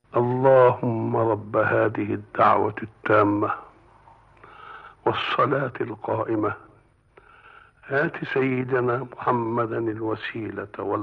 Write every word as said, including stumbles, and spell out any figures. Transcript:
اللهم رب هذه الدعوة التامة والصلاة القائمة، آت سيدنا محمدا الوسيلة